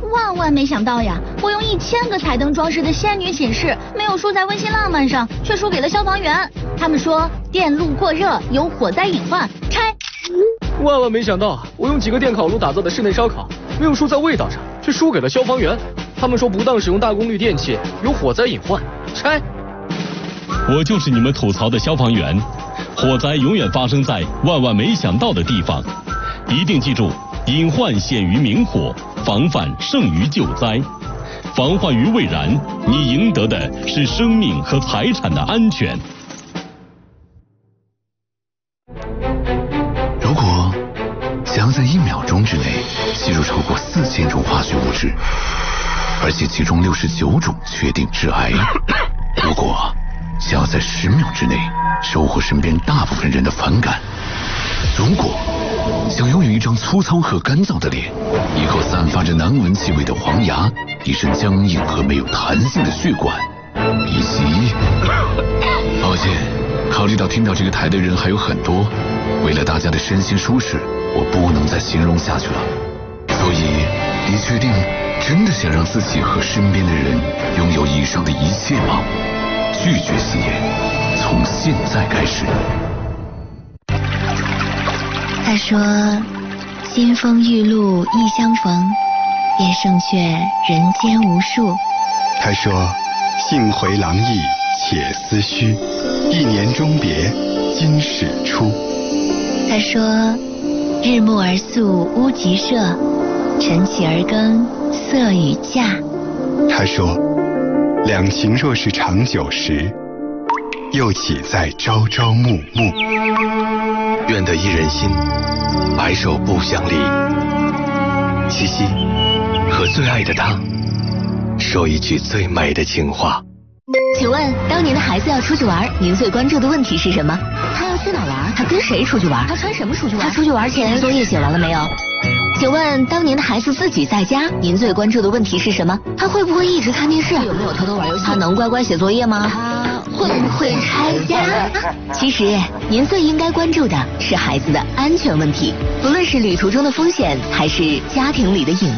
万没想到呀！我用1000个彩灯装饰的仙女寝室，没有输在温馨浪漫上，却输给了消防员。他们说电路过热有火灾隐患，拆。 万没想到，我用几个电烤炉打造的室内烧烤，没有输在味道上，却输给了消防员。他们说不当使用大功率电器有火灾隐患，拆。 我就是你们吐槽的消防员，火灾永远发生在万没想到的地方，一定记住，隐患显于明火，防范胜于救灾。防患于未然，你赢得的是生命和财产的安全。 如果想要在1秒钟之内吸入超过4000种化学物质，而且其中69种确定致癌，如果想要在10秒之内收获身边大部分人的反感，如果想拥有一张粗糙和干燥的脸，一口散发着难闻气味的黄牙，一身僵硬和没有弹性的血管，以及……抱歉，考虑到听到这个台的人还有很多，为了大家的身心舒适，我不能再形容下去了。所以，你确定真的想让自己和身边的人拥有以上的一切吗？拒绝吸烟，从现在开始。 他说：“新风玉露一相逢，便胜却人间无数。” 他说：“幸回廊意且思绪，一年终别今始出。” 他说：“日暮而宿屋集社，晨起而耕色与嫁。” 他说：“两情若是长久时，又岂在朝朝暮暮。” 愿得一人心，白首不相离。七夕，和最爱的他说一句最美的情话。 请问，当您的孩子要出去玩，您最关注的问题是什么？他要去哪玩？他跟谁出去玩？他穿什么出去玩？他出去玩前作业写完了没有？请问，当您的孩子自己在家，您最关注的问题是什么？他会不会一直看电视？有没有偷偷玩游戏？他能乖乖写作业吗？他会不会拆家？其实，您最应该关注的是孩子的安全问题，不论是旅途中的风险，还是家庭里的隐